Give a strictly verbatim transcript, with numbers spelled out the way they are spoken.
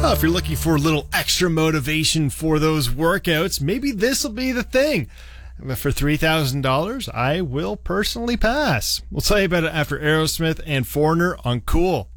Well, if you're looking for a little extra motivation for those workouts, maybe this will be the thing. For three thousand dollars, I will personally pass. We'll tell you about it after Aerosmith and Foreigner on Cool.